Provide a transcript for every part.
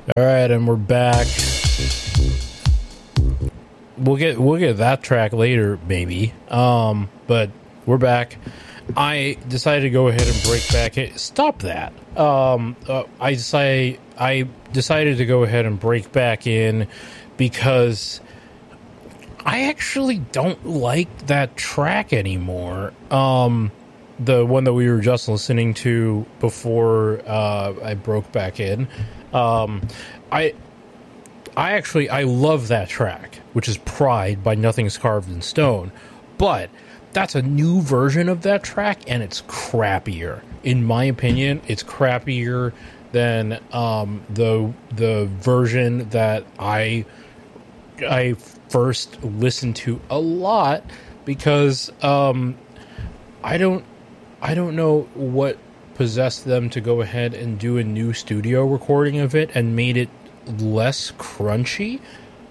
All right, and we're back. We'll get that track later, maybe. But we're back. I decided to go ahead and break back. Stop that. I decided to go ahead and break back in because I actually don't like that track anymore. The one that we were just listening to before I broke back in. I love that track, which is Pride by Nothing's Carved in Stone, but that's a new version of that track, and it's crappier. In my opinion, it's crappier than the version that I first listened to a lot, because I don't know what possessed them to go ahead and do a new studio recording of it and made it less crunchy,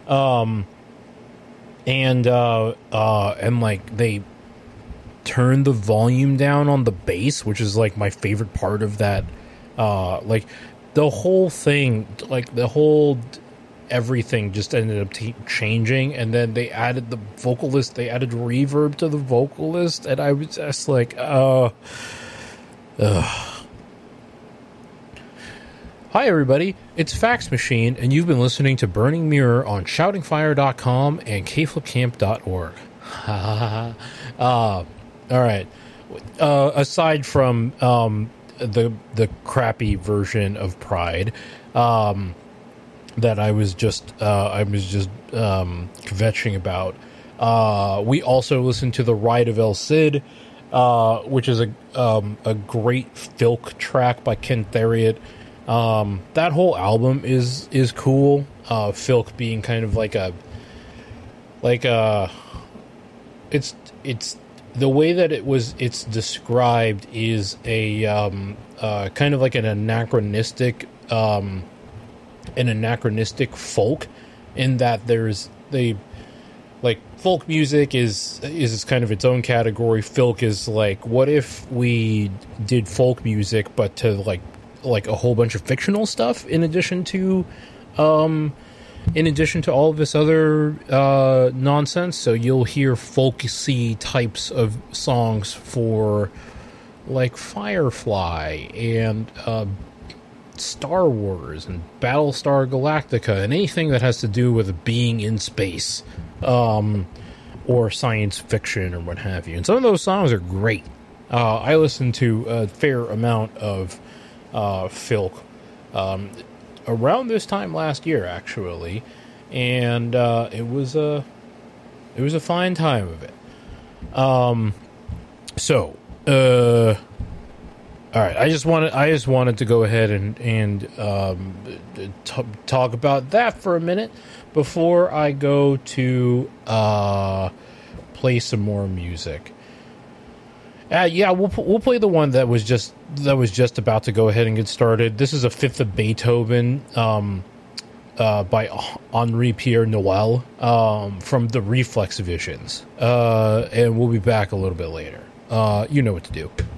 and like they turned the volume down on the bass, which is like my favorite part of that. Like the whole thing, like the whole everything just ended up changing, and then they added the vocalist, they added reverb to the vocalist, and I was just like, Hi everybody, it's Fax Machine, and you've been listening to Burning Mirror on shoutingfire.com and kflipcamp.org. Alright. Aside from the crappy version of Pride, that I was just kvetching about, we also listened to The Ride of El Cid, which is a great filk track by Ken Theriot. That whole album is cool. Filk being kind of it's the way that it's described is a kind of like an anachronistic folk, in that there's folk music is kind of its own category. Filk is like, what if we did folk music but to like a whole bunch of fictional stuff in addition to all of this other nonsense. So you'll hear folksy types of songs for like Firefly and Star Wars and Battlestar Galactica and anything that has to do with being in space, or science fiction or what have you. And some of those songs are great. I listened to a fair amount of Filk around this time last year, actually, and it was a fine time of it. All right, I just wanted to go ahead and talk about that for a minute before I go to play some more music. Yeah, we'll play the one that was just about to go ahead and get started. This is a Fifth of Beethoven by Henri Pierre Noël from the Reflex Visions, and we'll be back a little bit later. You know what to do.